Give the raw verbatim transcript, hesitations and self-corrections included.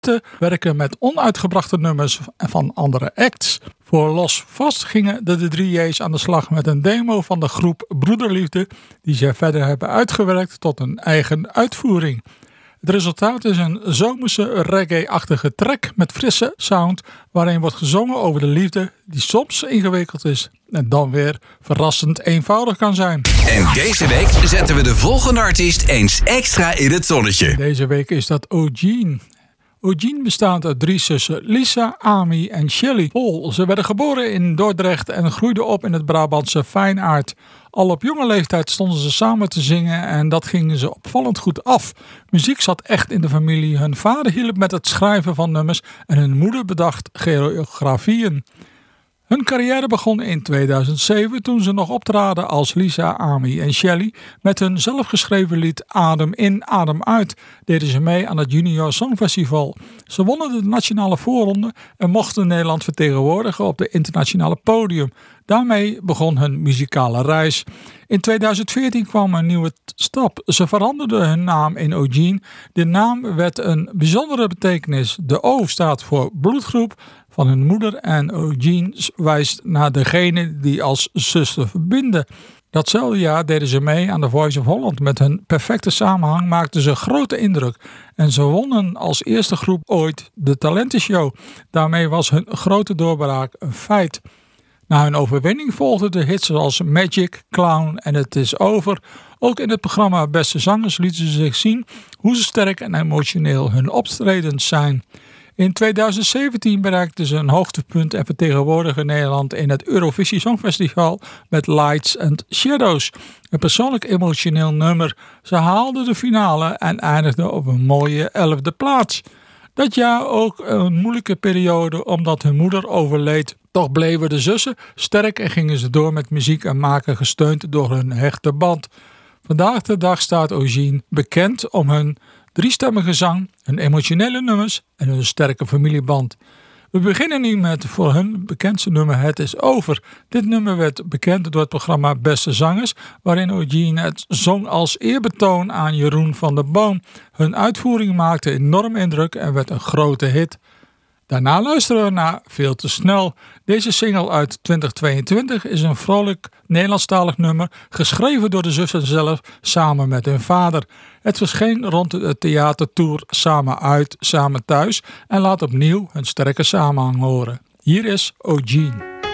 te werken met onuitgebrachte nummers van andere acts. Voor Los Vast gingen de, de drie J's aan de slag met een demo van de groep Broederliefde, die ze verder hebben uitgewerkt tot een eigen uitvoering. Het resultaat is een zomerse reggae-achtige track met frisse sound, waarin wordt gezongen over de liefde die soms ingewikkeld is en dan weer verrassend eenvoudig kan zijn. En deze week zetten we de volgende artiest eens extra in het zonnetje. Deze week is dat O'Gene. O'Gene bestaat uit drie zussen, Lisa, Amy en Shelly Paul. Ze werden geboren in Dordrecht en groeiden op in het Brabantse Fijnaard. Al op jonge leeftijd stonden ze samen te zingen en dat gingen ze opvallend goed af. Muziek zat echt in de familie. Hun vader hielp met het schrijven van nummers en hun moeder bedacht choreografieën. Hun carrière begon in tweeduizend zeven toen ze nog optraden als Lisa, Amy en Shelly. Met hun zelfgeschreven lied Adem in, Adem uit deden ze mee aan het Junior Songfestival. Ze wonnen de nationale voorronde en mochten Nederland vertegenwoordigen op het internationale podium. Daarmee begon hun muzikale reis. In tweeduizend veertien kwam een nieuwe stap. Ze veranderden hun naam in O'Gene. De naam werd een bijzondere betekenis. De O staat voor bloedgroep van hun moeder en O'Gene wijst naar degene die als zuster verbinden. Datzelfde jaar deden ze mee aan The Voice of Holland. Met hun perfecte samenhang maakten ze grote indruk. En ze wonnen als eerste groep ooit de talentenshow. Daarmee was hun grote doorbraak een feit. Na hun overwinning volgden de hits zoals Magic, Clown en Het is over. Ook in het programma Beste Zangers lieten ze zich zien hoe ze sterk en emotioneel hun optredens zijn. In tweeduizend zeventien bereikten ze een hoogtepunt en vertegenwoordigden Nederland in het Eurovisie Songfestival met Lights and Shadows. Een persoonlijk emotioneel nummer. Ze haalden de finale en eindigden op een mooie elfde plaats. Dat jaar ook een moeilijke periode omdat hun moeder overleed. Toch bleven de zussen sterk en gingen ze door met muziek en maken gesteund door hun hechte band. Vandaag de dag staat O'Gene bekend om hun driestemmige zang, hun emotionele nummers en hun sterke familieband. We beginnen nu met voor hun bekendste nummer Het is over. Dit nummer werd bekend door het programma Beste Zangers, waarin O'Gene het zong als eerbetoon aan Jeroen van der Boom. Hun uitvoering maakte enorm indruk en werd een grote hit. Daarna luisteren we naar Veel te snel. Deze single uit twintig tweeëntwintig is een vrolijk Nederlandstalig nummer, geschreven door de zussen zelf samen met hun vader. Het verscheen rond de theatertour Samen uit, Samen thuis en laat opnieuw hun sterke samenhang horen. Hier is O'Gene.